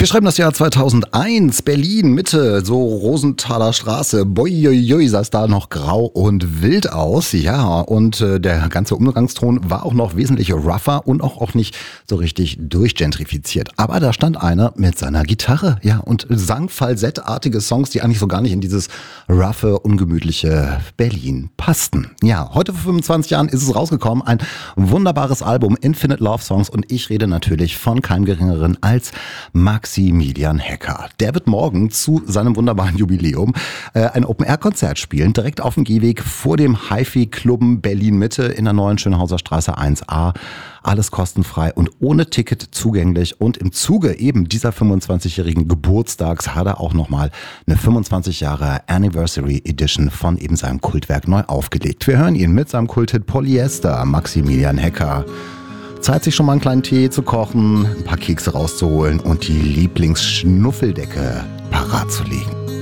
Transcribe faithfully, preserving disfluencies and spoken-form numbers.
Wir schreiben das Jahr zweitausendeins, Berlin, Mitte, so Rosenthaler Straße. Boiuiui, sah es da noch grau und wild aus. Ja, und äh, der ganze Umgangston war auch noch wesentlich rougher und auch, auch nicht so richtig durchgentrifiziert. Aber da stand einer mit seiner Gitarre, ja, und sang falsettartige Songs, die eigentlich so gar nicht in dieses roughe, ungemütliche Berlin passten. Ja, heute vor fünfundzwanzig Jahren ist es rausgekommen, ein wunderbares Album, Infinite Love Songs, und ich rede natürlich von keinem Geringeren als Maximilian Hecker. Der wird morgen zu seinem wunderbaren Jubiläum äh, ein Open-Air-Konzert spielen, direkt auf dem Gehweg vor dem HiFi-Club Berlin-Mitte in der neuen Schönhauser Straße eins a. Alles kostenfrei und ohne Ticket zugänglich. Und im Zuge eben dieser fünfundzwanzigjährigen Geburtstags hat er auch nochmal eine fünfundzwanzig Jahre Anniversary Edition von eben seinem Kultwerk neu aufgelegt. Wir hören ihn mit seinem Kulthit Polyester, Maximilian Hecker. Zeit, sich schon mal einen kleinen Tee zu kochen, ein paar Kekse rauszuholen und die Lieblingsschnuffeldecke parat zu legen.